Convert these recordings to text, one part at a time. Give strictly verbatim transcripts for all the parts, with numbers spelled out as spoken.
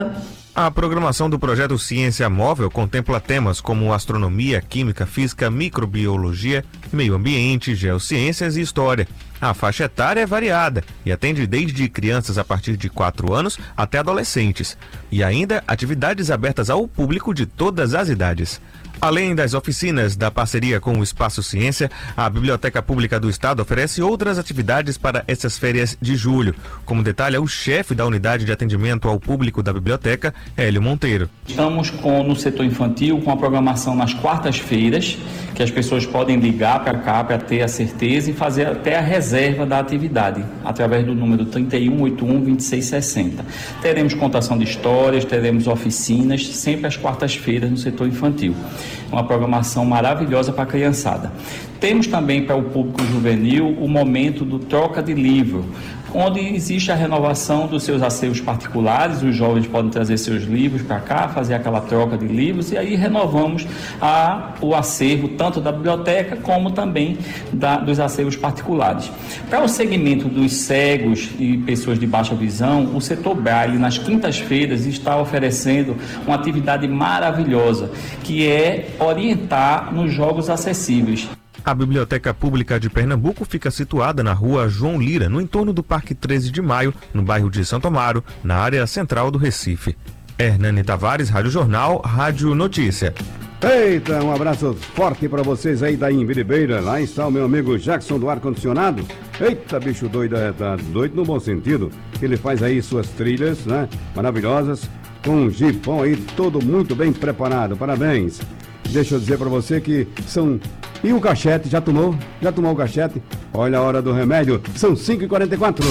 A programação do projeto Ciência Móvel contempla temas como astronomia, química, física, microbiologia, meio ambiente, geociências e história. A faixa etária é variada e atende desde crianças a partir de quatro anos até adolescentes. E ainda atividades abertas ao público de todas as idades. Além das oficinas da parceria com o Espaço Ciência, a Biblioteca Pública do Estado oferece outras atividades para essas férias de julho, como detalha o chefe da Unidade de Atendimento ao Público da Biblioteca, Hélio Monteiro. Estamos com, no setor infantil com a programação nas quartas-feiras, que as pessoas podem ligar para cá para ter a certeza e fazer até a reserva da atividade, através do número trinta e um, oitenta e um, vinte e seis, sessenta. Teremos contação de histórias, teremos oficinas, sempre às quartas-feiras no setor infantil. Uma programação maravilhosa para a criançada. Temos também para o público juvenil o momento do troca de livro, onde existe a renovação dos seus acervos particulares. Os jovens podem trazer seus livros para cá, fazer aquela troca de livros, e aí renovamos a, o acervo tanto da biblioteca como também da, dos acervos particulares. Para o segmento dos cegos e pessoas de baixa visão, o setor Braille, nas quintas-feiras, está oferecendo uma atividade maravilhosa, que é orientar nos jogos acessíveis. A Biblioteca Pública de Pernambuco fica situada na rua João Lira, no entorno do Parque treze de maio, no bairro de Santo Amaro, na área central do Recife. Hernani Tavares, Rádio Jornal, Rádio Notícia. Eita, um abraço forte para vocês aí da Imbiribeira. Lá está o meu amigo Jackson do ar-condicionado. Eita, bicho doido, é, tá doido no bom sentido. Ele faz aí suas trilhas, né, maravilhosas, com um jipão aí todo muito bem preparado. Parabéns. Deixa eu dizer para você que são... E o cachete, já tomou? Já tomou o cachete? Olha a hora do remédio, são cinco e quarenta e quatro.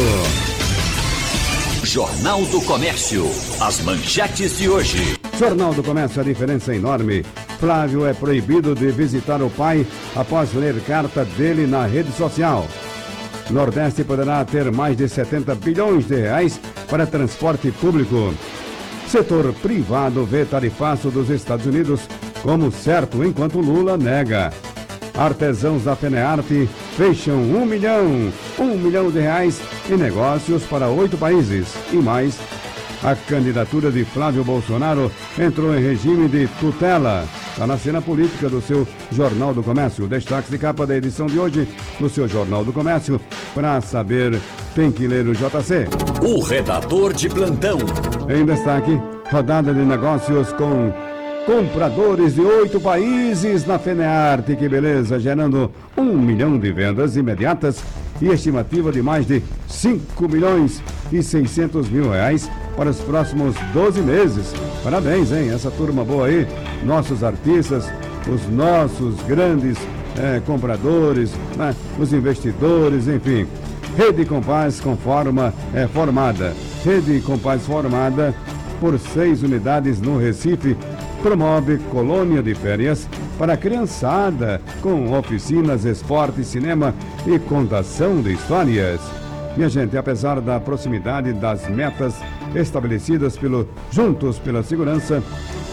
Jornal do Comércio, as manchetes de hoje. Jornal do Comércio, a diferença é enorme. Flávio é proibido de visitar o pai após ler carta dele na rede social. Nordeste poderá ter mais de setenta bilhões de reais para transporte público. Setor privado vê tarifaço dos Estados Unidos como certo, enquanto Lula nega. Artesãos da FENEARTE fecham um milhão, um milhão de reais em negócios para oito países. E mais, a candidatura de Flávio Bolsonaro entrou em regime de tutela. Está na cena política do seu Jornal do Comércio. Destaques de capa da edição de hoje do seu Jornal do Comércio. Para saber, tem que ler o J C. O redator de plantão. Em destaque, rodada de negócios com... compradores de oito países na FENEARTE, que beleza, gerando um milhão de vendas imediatas e estimativa de mais de cinco milhões e seiscentos mil reais para os próximos doze meses. Parabéns, hein? Essa turma boa aí, nossos artistas, os nossos grandes é, compradores, né? Os investidores, enfim. Rede Compaz conforma, é formada. Rede Compaz formada por seis unidades no Recife, promove colônia de férias para a criançada, com oficinas, esporte, cinema e contação de histórias. Minha gente, apesar da proximidade das metas estabelecidas pelo Juntos pela Segurança,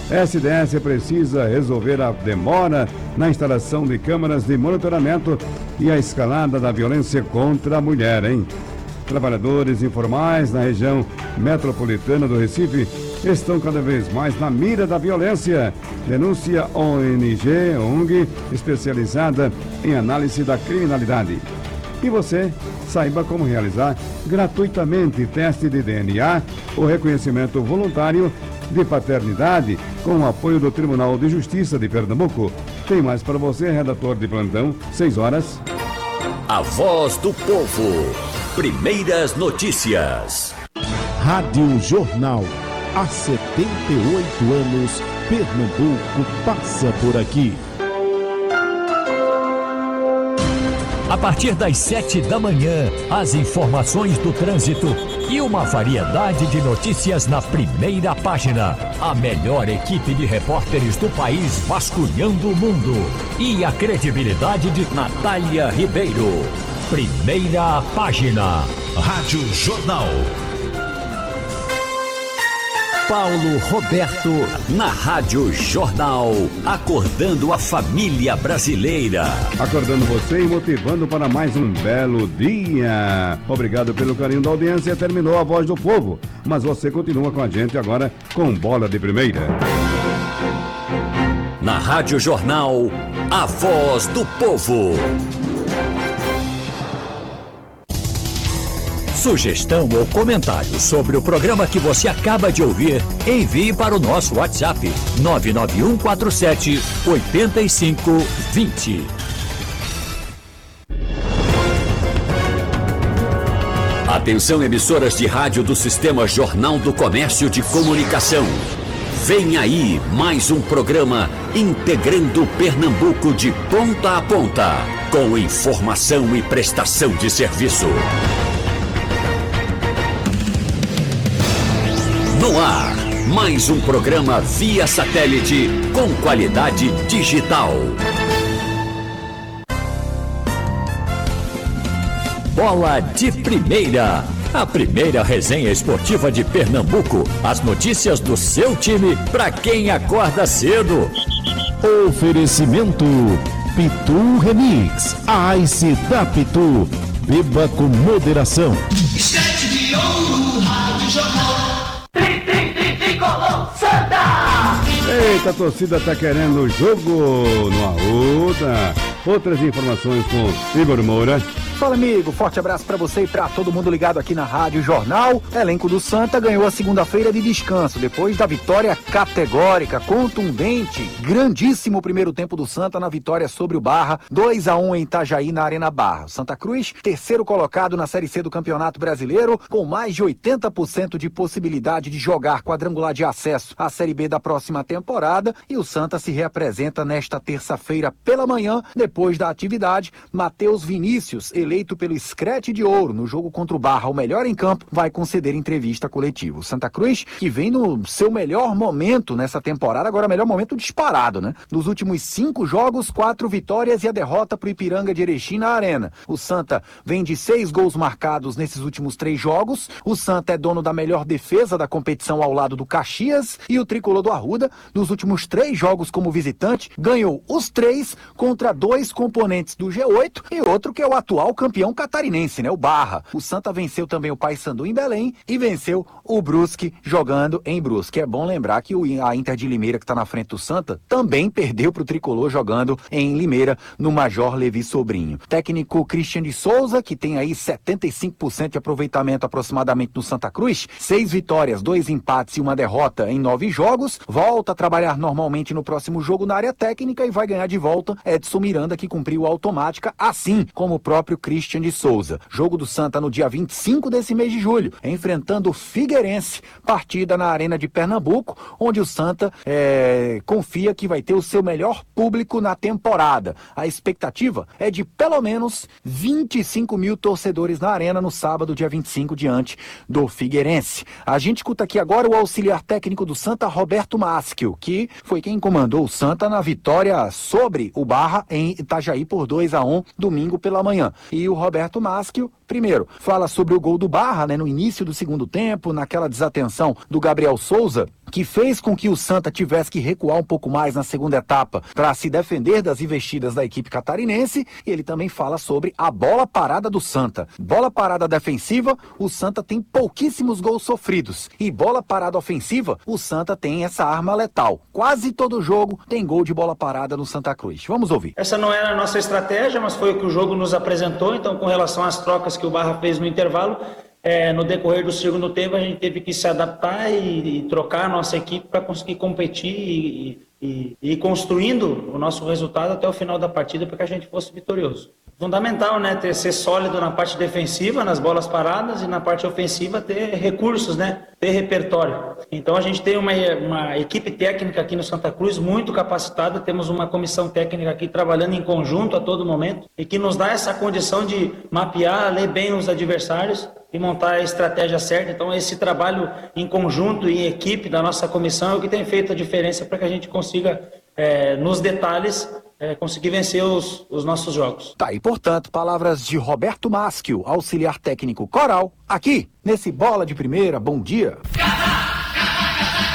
S D S precisa resolver a demora na instalação de câmeras de monitoramento e a escalada da violência contra a mulher, hein? Trabalhadores informais na região metropolitana do Recife estão cada vez mais na mira da violência. Denúncia O N G, O N G, especializada em análise da criminalidade. E você, saiba como realizar gratuitamente teste de D N A ou reconhecimento voluntário de paternidade com o apoio do Tribunal de Justiça de Pernambuco. Tem mais para você, redator de plantão, seis horas. A voz do povo. Primeiras notícias. Rádio Jornal. Há setenta e oito anos, Pernambuco passa por aqui. A partir das sete da manhã, as informações do trânsito e uma variedade de notícias na primeira página. A melhor equipe de repórteres do país vasculhando o mundo. E a credibilidade de Natália Ribeiro. Primeira página. Rádio Jornal. Paulo Roberto, na Rádio Jornal, acordando a família brasileira. Acordando você e motivando para mais um belo dia. Obrigado pelo carinho da audiência. Terminou a Voz do Povo, mas você continua com a gente agora com Bola de Primeira. Na Rádio Jornal, a Voz do Povo. Sugestão ou comentário sobre o programa que você acaba de ouvir, envie para o nosso WhatsApp nove nove um quatro sete oito cinco dois zero. Atenção, emissoras de rádio do Sistema Jornal do Comércio de Comunicação. Vem aí mais um programa integrando Pernambuco de ponta a ponta, com informação e prestação de serviço. No ar, mais um programa via satélite com qualidade digital. Bola de Primeira, a primeira resenha esportiva de Pernambuco. As notícias do seu time para quem acorda cedo. Oferecimento Pitu Remix, a Ice da Pitu. Beba com moderação. Sete de ouro, Rádio Jornal. Tri, tri, tri, tricolor, Santa! Eita, a torcida tá querendo o jogo no Arruda. Outras informações com Igor Moura. Fala, amigo, forte abraço pra você e pra todo mundo ligado aqui na Rádio Jornal. Elenco do Santa ganhou a segunda-feira de descanso, depois da vitória categórica, contundente, grandíssimo primeiro tempo do Santa na vitória sobre o Barra, dois a um em Itajaí, na Arena Barra. Santa Cruz, terceiro colocado na Série C do Campeonato Brasileiro, com mais de oitenta por cento de possibilidade de jogar quadrangular de acesso à Série B da próxima temporada, e o Santa se reapresenta nesta terça-feira pela manhã, depois da atividade. Matheus Vinícius, eleito pelo Screte de Ouro no jogo contra o Barra, o melhor em campo, vai conceder entrevista coletiva. O Santa Cruz, que vem no seu melhor momento nessa temporada, agora melhor momento disparado, né? Nos últimos cinco jogos, quatro vitórias e a derrota pro Ipiranga de Erechim na Arena. O Santa vem de seis gols marcados nesses últimos três jogos. O Santa é dono da melhor defesa da competição ao lado do Caxias, e o tricolor do Arruda, nos últimos três jogos como visitante, ganhou os três contra dois componentes do G oito e outro que é o atual campeão catarinense, né? O Barra. O Santa venceu também o Paysandu em Belém e venceu o Brusque jogando em Brusque. É bom lembrar que o, a Inter de Limeira, que está na frente do Santa, também perdeu para o tricolor jogando em Limeira, no Major Levi Sobrinho. Técnico Christian de Souza, que tem aí setenta e cinco por cento de aproveitamento aproximadamente no Santa Cruz, seis vitórias, dois empates e uma derrota em nove jogos, volta a trabalhar normalmente no próximo jogo na área técnica e vai ganhar de volta Edson Miranda, que cumpriu a automática, assim como o próprio Christian de Souza. Jogo do Santa no dia vinte e cinco desse mês de julho, enfrentando o Figueirense, partida na Arena de Pernambuco, onde o Santa é, confia que vai ter o seu melhor público na temporada. A expectativa é de pelo menos vinte e cinco mil torcedores na Arena no sábado, dia vinte e cinco, diante do Figueirense. A gente escuta aqui agora o auxiliar técnico do Santa, Roberto Maschio, que foi quem comandou o Santa na vitória sobre o Barra em Itajaí por dois a um, domingo pela manhã. E o Roberto Maschio, primeiro, fala sobre o gol do Barra, né, no início do segundo tempo, naquela desatenção do Gabriel Souza, que fez com que o Santa tivesse que recuar um pouco mais na segunda etapa para se defender das investidas da equipe catarinense. E ele também fala sobre a bola parada do Santa. Bola parada defensiva, o Santa tem pouquíssimos gols sofridos. E bola parada ofensiva, o Santa tem essa arma letal. Quase todo jogo tem gol de bola parada no Santa Cruz. Vamos ouvir. Essa não era a nossa estratégia, mas foi o que o jogo nos apresentou. Então, com relação às trocas que o Barra fez no intervalo, É, no decorrer do segundo tempo a gente teve que se adaptar e, e trocar a nossa equipe para conseguir competir e, e, e ir construindo o nosso resultado até o final da partida para que a gente fosse vitorioso. Fundamental, né, ter, ser sólido na parte defensiva, nas bolas paradas, e na parte ofensiva ter recursos, né, ter repertório. Então a gente tem uma, uma equipe técnica aqui no Santa Cruz muito capacitada, temos uma comissão técnica aqui trabalhando em conjunto a todo momento e que nos dá essa condição de mapear, ler bem os adversários e montar a estratégia certa. Então esse trabalho em conjunto e em equipe da nossa comissão é o que tem feito a diferença para que a gente consiga, é, nos detalhes, É, conseguir vencer os, os nossos jogos. Tá, e portanto, palavras de Roberto Maschio, auxiliar técnico Coral, aqui nesse Bola de Primeira. Bom dia.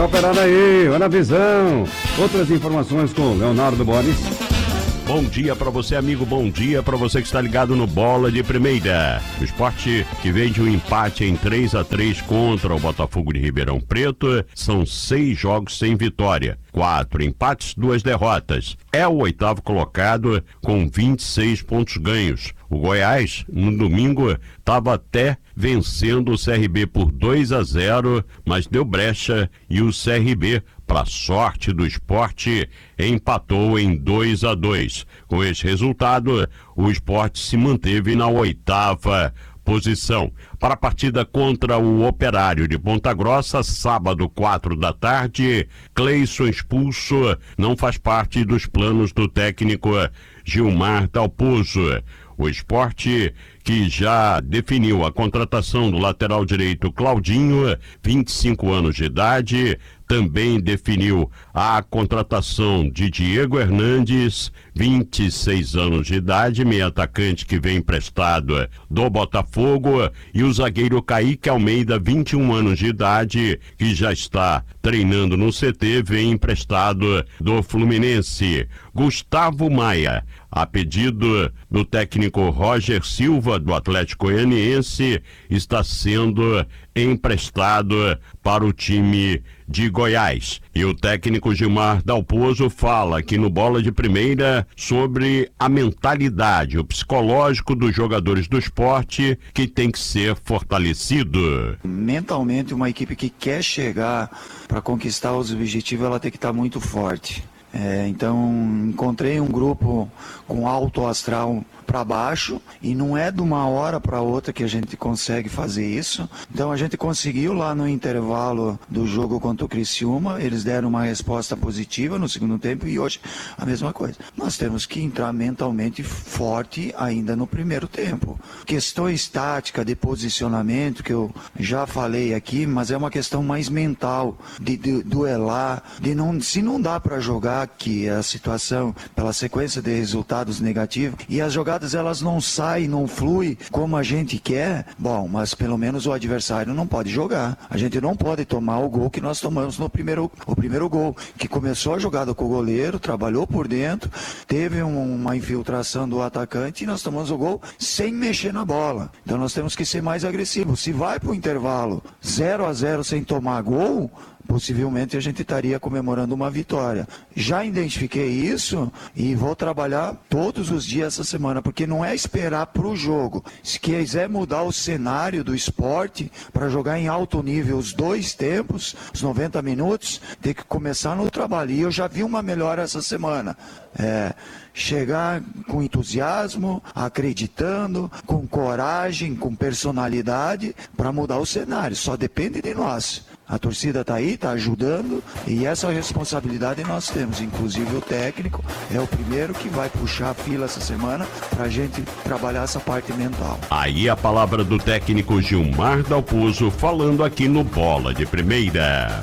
Bora operar aí, olha a visão. Outras informações com Leonardo Boris. Bom dia para você, amigo, bom dia para você que está ligado no Bola de Primeira. O Sport, que vem de um empate em três a três contra o Botafogo de Ribeirão Preto, são seis jogos sem vitória, quatro empates, duas derrotas. É o oitavo colocado com vinte e seis pontos ganhos. O Goiás, no domingo, estava até vencendo o C R B por dois a zero, mas deu brecha e o C R B, para sorte do Sport, empatou em dois a dois. Com esse resultado, o Sport se manteve na oitava posição. Para a partida contra o Operário de Ponta Grossa, sábado, quatro da tarde, Cleison expulso não faz parte dos planos do técnico Gilmar Dalpozo. O Sport, que já definiu a contratação do lateral direito Claudinho, vinte e cinco anos de idade, também definiu a contratação de Diego Hernandes, vinte e seis anos de idade, meio atacante que vem emprestado do Botafogo, e o zagueiro Kaique Almeida, vinte e um anos de idade, que já está treinando no C T, vem emprestado do Fluminense. Gustavo Maia, a pedido do técnico Roger Silva, do Atlético Goianiense, está sendo emprestado para o time de Goiás. E o técnico Gilmar Dalpozo fala aqui no Bola de Primeira sobre a mentalidade, o psicológico dos jogadores do esporte, que tem que ser fortalecido. Mentalmente, uma equipe que quer chegar para conquistar os objetivos, ela tem que estar muito forte. É, então, encontrei um grupo com alto astral para baixo e não é de uma hora para outra que a gente consegue fazer isso. Então, a gente conseguiu lá no intervalo do jogo contra o Criciúma, eles deram uma resposta positiva no segundo tempo e hoje a mesma coisa. Nós temos que entrar mentalmente forte ainda no primeiro tempo. Questões táticas de posicionamento que eu já falei aqui, mas é uma questão mais mental, de, de duelar, de não, se não dá para jogar, que a situação pela sequência de resultados negativos e as jogadas elas não saem, não fluem como a gente quer, bom, mas pelo menos o adversário não pode jogar. A gente não pode tomar o gol que nós tomamos no primeiro, o primeiro gol, que começou a jogada com o goleiro, trabalhou por dentro, teve um, uma infiltração do atacante e nós tomamos o gol sem mexer na bola. Então nós temos que ser mais agressivos. Se vai para o intervalo zero a zero sem tomar gol, possivelmente a gente estaria comemorando uma vitória. Já identifiquei isso e vou trabalhar todos os dias essa semana, porque não é esperar para o jogo. Se quiser mudar o cenário do esporte para jogar em alto nível os dois tempos, os noventa minutos, tem que começar no trabalho. E eu já vi uma melhora essa semana. É, chegar com entusiasmo, acreditando, com coragem, com personalidade para mudar o cenário. Só depende de nós. A torcida está aí, está ajudando e essa responsabilidade nós temos. Inclusive o técnico é o primeiro que vai puxar a fila essa semana para a gente trabalhar essa parte mental. Aí a palavra do técnico Gilmar Dalpozo falando aqui no Bola de Primeira.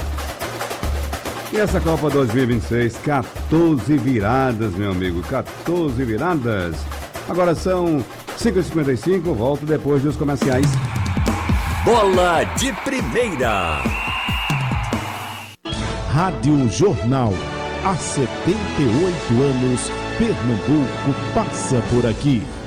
E essa Copa dois mil e vinte e seis, quatorze viradas, meu amigo, quatorze viradas. Agora são cinco e cinquenta e cinco, volto depois dos comerciais. Bola de Primeira. Rádio Jornal. Há setenta e oito anos, Pernambuco passa por aqui.